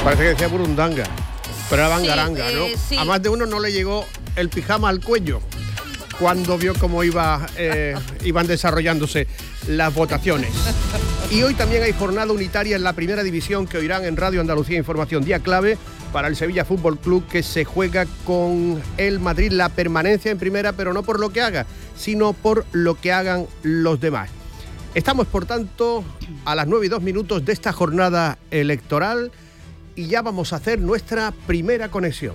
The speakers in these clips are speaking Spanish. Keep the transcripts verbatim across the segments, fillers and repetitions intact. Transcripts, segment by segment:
Parece que decía burundanga, pero era bangaranga, sí, ¿no? Eh, sí. A más de uno no le llegó el pijama al cuello cuando vio cómo iba, eh, iban desarrollándose las votaciones. Y hoy también hay jornada unitaria en la primera división que oirán en Radio Andalucía Información. Día clave para el Sevilla Fútbol Club, que se juega con el Madrid la permanencia en primera, pero no por lo que haga, sino por lo que hagan los demás. Estamos, por tanto, a las nueve y dos minutos de esta jornada electoral y ya vamos a hacer nuestra primera conexión.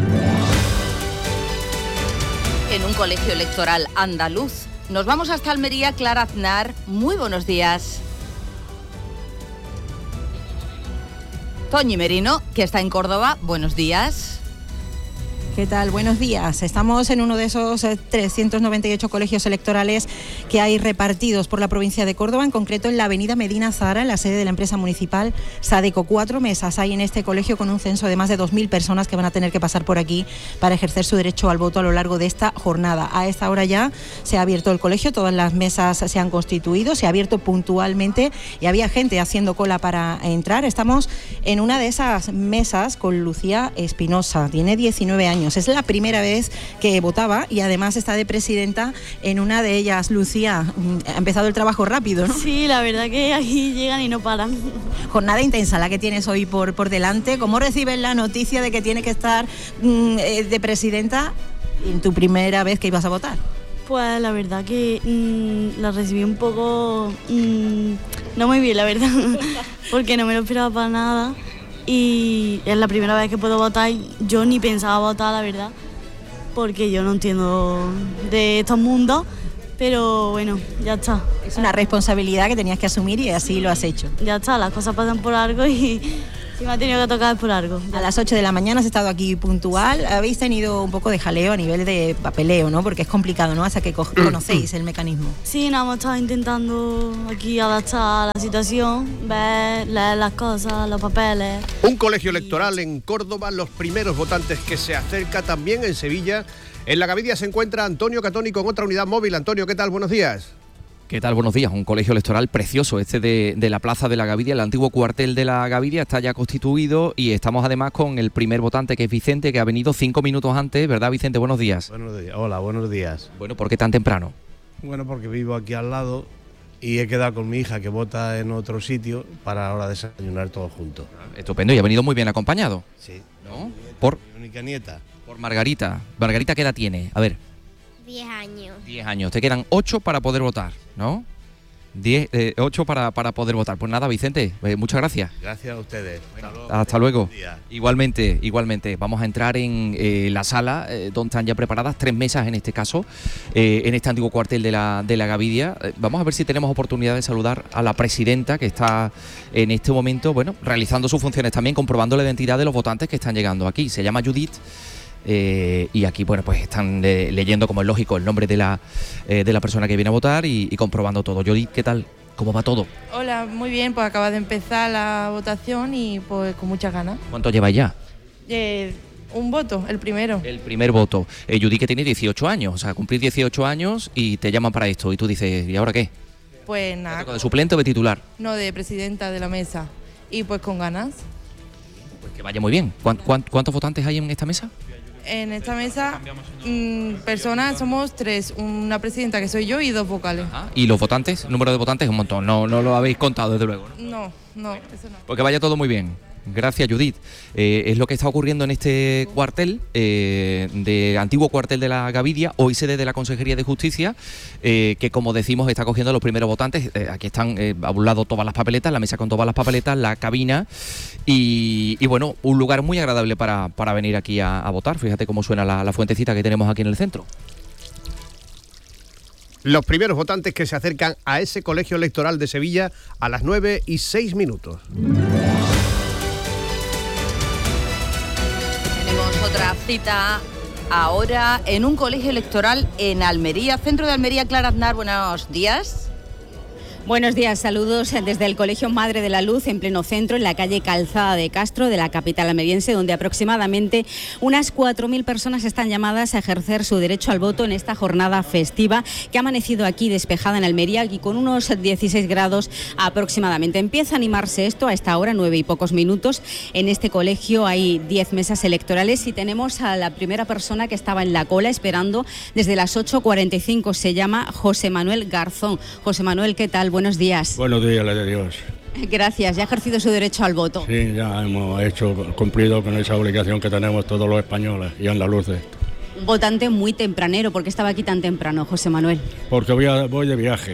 En un colegio electoral andaluz. Nos vamos hasta Almería. Clara Aznar, muy buenos días. Toñi Merino, que está en Córdoba, buenos días. ¿Qué tal? Buenos días. Estamos en uno de esos trescientos noventa y ocho colegios electorales que hay repartidos por la provincia de Córdoba, en concreto en la avenida Medina Zahara, en la sede de la empresa municipal Sadeco. Cuatro mesas hay en este colegio con un censo de más de dos mil personas que van a tener que pasar por aquí para ejercer su derecho al voto a lo largo de esta jornada. A esta hora ya se ha abierto el colegio, todas las mesas se han constituido, se ha abierto puntualmente y había gente haciendo cola para entrar. Estamos en una de esas mesas con Lucía Espinosa, tiene diecinueve años. Es la primera vez que votaba y además está de presidenta en una de ellas. Lucía, ha empezado el trabajo rápido, ¿no? Sí, la verdad que aquí llegan y no paran. Jornada intensa la que tienes hoy por, por delante. ¿Cómo recibes la noticia de que tienes que estar mmm, de presidenta en tu primera vez que ibas a votar? Pues la verdad que mmm, la recibí un poco... Mmm, no muy bien, la verdad, porque no me lo esperaba para nada. Y es la primera vez que puedo votar. Yo ni pensaba votar, la verdad, porque yo no entiendo de estos mundos, pero bueno, ya está. Es una responsabilidad que tenías que asumir y así lo has hecho. Ya está, las cosas pasan por algo y si me ha tenido que tocar por algo. A las ocho de la mañana has estado aquí puntual. Habéis tenido un poco de jaleo a nivel de papeleo, ¿no? Porque es complicado, ¿no? Hasta que co- conocéis el mecanismo. Sí, nada, hemos estado intentando aquí adaptar a la situación, ver, leer las cosas, los papeles. Un colegio electoral en Córdoba, los primeros votantes que se acerca también en Sevilla. En la Gavidia se encuentra Antonio Catoni con otra unidad móvil. Antonio, ¿qué tal? Buenos días. ¿Qué tal? Buenos días. Un colegio electoral precioso, este de, de la Plaza de la Gavidia, el antiguo cuartel de la Gavidia está ya constituido y estamos además con el primer votante, que es Vicente, que ha venido cinco minutos antes, ¿verdad, Vicente? Buenos días. Buenos días. Hola, buenos días. Bueno, ¿por qué tan temprano? Bueno, porque vivo aquí al lado y he quedado con mi hija que vota en otro sitio para ahora desayunar todos juntos. Estupendo, y ha venido muy bien acompañado. Sí. ¿No? Por, Mi única nieta. por Margarita. Margarita, ¿qué edad tiene? A ver. Diez años. Diez años. Te quedan ocho para poder votar, ¿no? Diez, eh, ocho para, para poder votar. Pues nada, Vicente, eh, muchas gracias. Gracias a ustedes. Bueno, Hasta luego. hasta luego. Buen día. Igualmente, igualmente. Vamos a entrar en eh, la sala eh, donde están ya preparadas tres mesas en este caso, eh, en este antiguo cuartel de la, de la Gavidia. Eh, vamos a ver si tenemos oportunidad de saludar a la presidenta, que está en este momento, bueno, realizando sus funciones también, comprobando la identidad de los votantes que están llegando aquí. Se llama Judith. Eh, y aquí, bueno, pues están eh, leyendo, como es lógico, el nombre de la, eh, de la persona que viene a votar y, y comprobando todo. Judith, ¿qué tal? ¿Cómo va todo? Hola, muy bien, pues acaba de empezar la votación y pues con muchas ganas. ¿Cuánto lleváis ya? Eh, un voto, el primero. El primer voto. Eh, Judith, que tiene dieciocho años, o sea, cumplir dieciocho años y te llaman para esto. Y tú dices, ¿y ahora qué? Pues ¿Te nada, toca de suplente o de titular? no, de presidenta de la mesa. Y pues con ganas. Pues que vaya muy bien. ¿Cuán- cuán- ¿Cuántos votantes hay en esta mesa? En esta mesa, mmm, personas somos tres, una presidenta que soy yo y dos vocales. Ah, ¿y los votantes? El número de votantes es un montón, no, no lo habéis contado desde luego, ¿no? No, no, eso no. Pues que vaya todo muy bien. Gracias, Judith. Eh, es lo que está ocurriendo en este cuartel, eh, de antiguo cuartel de la Gavidia, hoy sede de la Consejería de Justicia, eh, que como decimos está cogiendo a los primeros votantes. Eh, aquí están eh, a un lado todas las papeletas, la mesa con todas las papeletas, la cabina y, y bueno, un lugar muy agradable para, para venir aquí a, a votar. Fíjate cómo suena la, la fuentecita que tenemos aquí en el centro. Los primeros votantes que se acercan a ese colegio electoral de Sevilla a las nueve y seis minutos. Tenemos otra cita ahora en un colegio electoral en Almería, centro de Almería. Clara Aznar, buenos días. Buenos días, saludos desde el Colegio Madre de la Luz en pleno centro, en la calle Calzada de Castro de la capital almeriense, donde aproximadamente unas cuatro mil personas están llamadas a ejercer su derecho al voto en esta jornada festiva que ha amanecido aquí despejada en Almería y con unos dieciséis grados aproximadamente. Empieza a animarse esto a esta hora, nueve y pocos minutos. En este colegio hay diez mesas electorales y tenemos a la primera persona que estaba en la cola esperando desde las ocho cuarenta y cinco. Se llama José Manuel Garzón. José Manuel, ¿qué tal? Buenos días. Buenos días, le de Dios. Gracias. ¿Ya ha ejercido su derecho al voto? Sí, ya hemos hecho, cumplido con esa obligación que tenemos todos los españoles y andaluces. Un votante muy tempranero. ¿Por qué estaba aquí tan temprano, José Manuel? Porque voy, a, voy de viaje.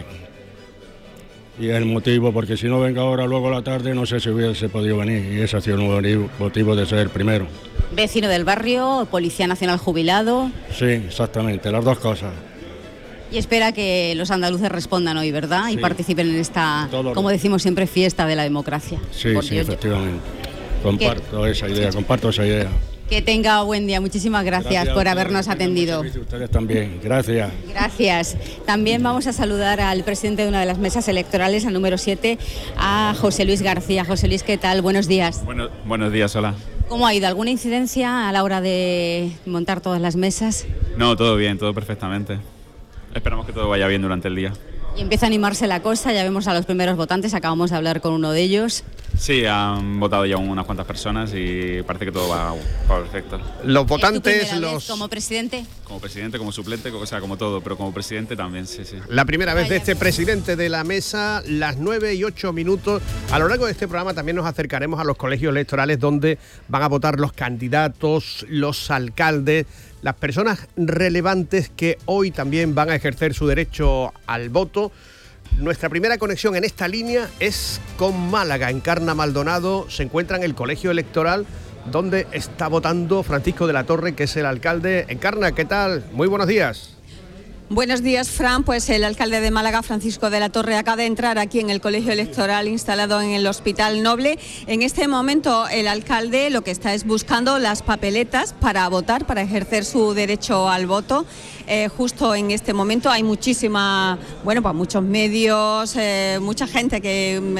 Y es el motivo, porque si no vengo ahora luego a la tarde, no sé si hubiese podido venir. Y ese ha sido un motivo de ser primero. Vecino del barrio, Policía Nacional jubilado. Sí, exactamente, las dos cosas. Y espera que los andaluces respondan hoy, ¿verdad? Sí. Y participen en esta, Todo como decimos siempre, fiesta de la democracia. Sí, Por sí, Dios, efectivamente. Yo... Comparto ¿Qué? esa idea, comparto esa idea. Que tenga buen día. Muchísimas gracias, gracias por habernos atendido. Ustedes también. Gracias. Gracias. También vamos a saludar al presidente de una de las mesas electorales, al número siete, a José Luis García. José Luis, ¿qué tal? Buenos días. Bueno, buenos días, hola. ¿Cómo ha ido? ¿Alguna incidencia a la hora de montar todas las mesas? No, todo bien, todo perfectamente. Esperamos que todo vaya bien durante el día. Y empieza a animarse la cosa, ya vemos a los primeros votantes, acabamos de hablar con uno de ellos. Sí, han votado ya unas cuantas personas y parece que todo va, va perfecto. Los votantes, ¿Es tu primera los... vez como presidente? Como presidente, como suplente, o sea, como todo, pero como presidente también, sí, sí. La primera vez de este presidente de la mesa, las nueve y ocho minutos. A lo largo de este programa también nos acercaremos a los colegios electorales donde van a votar los candidatos, los alcaldes, las personas relevantes que hoy también van a ejercer su derecho al voto. Nuestra primera conexión en esta línea es con Málaga. Encarna Maldonado se encuentra en el colegio electoral donde está votando Francisco de la Torre, que es el alcalde. Encarna, ¿qué tal? Muy buenos días. Buenos días, Fran. Pues el alcalde de Málaga, Francisco de la Torre, acaba de entrar aquí en el colegio electoral instalado en el Hospital Noble. En este momento el alcalde lo que está es buscando las papeletas para votar, para ejercer su derecho al voto. Eh, justo en este momento hay muchísima, bueno, pues muchos medios, eh, mucha gente que